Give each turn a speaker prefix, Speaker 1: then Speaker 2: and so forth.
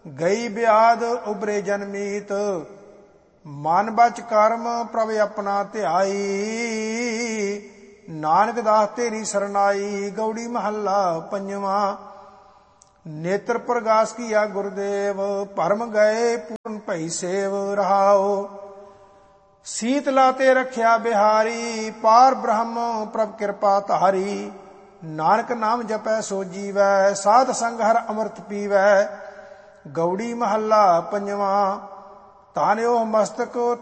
Speaker 1: ਗਈ ਬਿਆਦ ਉਬਰੇ ਜਨਮੀਤ। ਮਨ ਬਚ ਕਰਮ ਪ੍ਰਭ ਆਪਣਾ ਧਿਆਈ। ਨਾਨਕ ਦਾਸ ਤੇਰੀ ਸਰਨਾਈ। ਗੌੜੀ ਮਹੱਲਾ ਪੰਜਵਾਂ। ਨੇਤਰ ਪ੍ਰਗਾਸ ਕੀਆ ਗੁਰਦੇਵ। ਭਰਮ ਗਏ ਪੂਰਨ ਭਈ ਸੇਵ ਰਹਾਓ। ਸੀਤਲਾ ਤੇ ਰਖਿਆ ਬਿਹਾਰੀ। ਪਾਰ ਬ੍ਰਹਮ ਪ੍ਰਭ ਕਿਰਪਾ ਧਾਰੀ। ਨਾਨਕ ਨਾਮ ਜਪੈ ਸੋ ਜੀਵੈ। ਸਾਧ ਸੰਗ ਹਰ ਅੰਮ੍ਰਿਤ ਪੀਵੈ। ਗੌੜੀ ਮਹੱਲਾ ਪੰਜਵਾਂ। ਧਨ ਉਹ ਮਸਤਕ